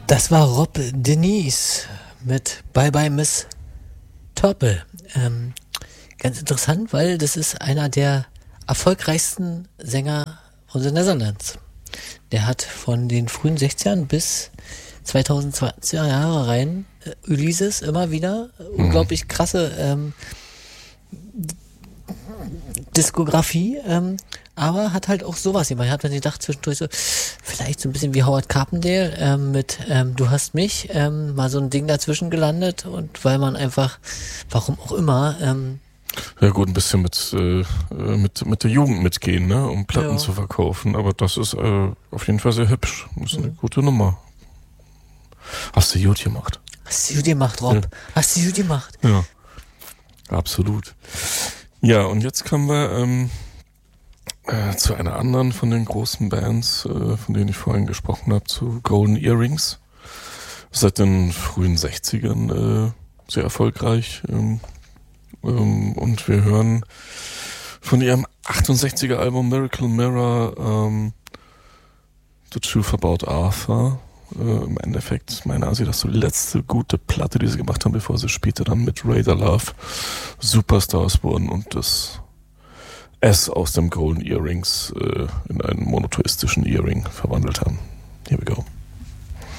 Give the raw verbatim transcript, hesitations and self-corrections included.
Das war Rob Denise mit Bye Bye Miss Törpel. Ähm, ganz interessant, weil das ist einer der erfolgreichsten Sänger aus den Netherlands. Der hat von den frühen sechzigern bis zweitausendzwanziger Jahre rein äh, Ulysses immer wieder mhm. unglaublich krasse ähm, Diskografie, ähm, aber hat halt auch sowas gemacht. Ich habe dann gedacht zwischendurch so, vielleicht so ein bisschen wie Howard Carpendale ähm, mit ähm, Du hast mich, ähm, mal so ein Ding dazwischen gelandet und weil man einfach, warum auch immer, ähm, ja gut, ein bisschen mit, äh, mit, mit der Jugend mitgehen, ne, um Platten ja. zu verkaufen, aber das ist äh, auf jeden Fall sehr hübsch. Das ist eine mhm. gute Nummer. Hast du gut gemacht. Hast du gut gemacht, Rob. Ja. Hast du gut gemacht. Ja, absolut. Ja, und jetzt kommen wir ähm, äh, zu einer anderen von den großen Bands, äh, von denen ich vorhin gesprochen habe, zu Golden Earrings. Seit den frühen sechzigern äh, sehr erfolgreich. Ähm, ähm, und wir hören von ihrem achtundsechziger Album Miracle Mirror ähm, The Truth About Arthur. Äh, Im Endeffekt meiner Ansicht nach so die letzte gute Platte, die sie gemacht haben, bevor sie später dann mit Radar Love Superstars wurden und das S aus dem Golden Earrings äh, in einen monotheistischen Earring verwandelt haben. Here we go.